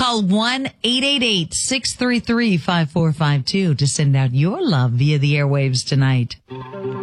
Call 1-888-633-5452 to send out your love via the airwaves tonight.